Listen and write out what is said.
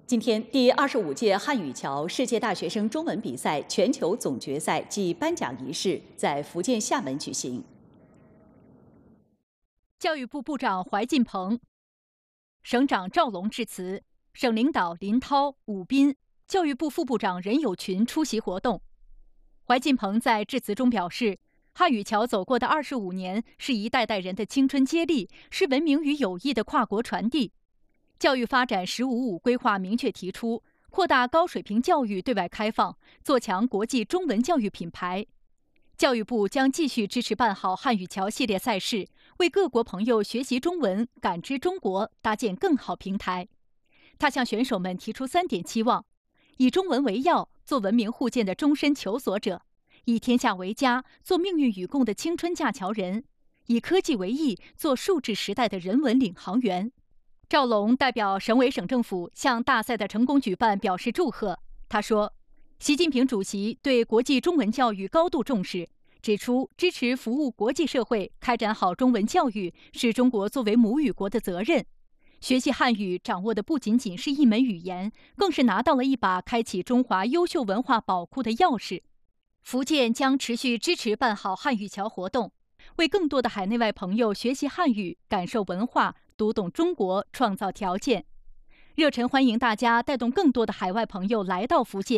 今天，第25届汉语桥世界大学生中文比赛全球总决赛暨颁奖仪式在福建厦门举行。 教育部部长怀进鹏、省长赵龙致辞，省领导林涛、武斌、教育部副部长任友群出席活动。怀进鹏在致辞中表示，汉语桥走过的25年是一代代人的青春接力，是文明与友谊的跨国传递。教育发展“十五五”规划明确提出，扩大高水平教育对外开放，做强国际中文教育品牌。教育部将继续支持办好汉语桥系列赛事，为各国朋友学习中文、感知中国搭建更好平台。他向选手们提出3点期望：以中文为要，做文明互鉴的终身求索者；以天下为家，做命运与共的青春架桥人；以科技为翼，做数字时代的人文领航员。赵龙代表省委省政府向大赛的成功举办表示祝贺。他说，习近平主席对国际中文教育高度重视，指出支持服务国际社会开展好中文教育是中国作为母语国的责任。学习汉语掌握的不仅仅是一门语言，更是拿到了一把开启中华优秀文化宝库的钥匙。福建将持续支持办好汉语桥活动，为更多的海内外朋友学习汉语、感受文化、读懂中国创造条件。热忱欢迎大家带动更多的海外朋友来到福建。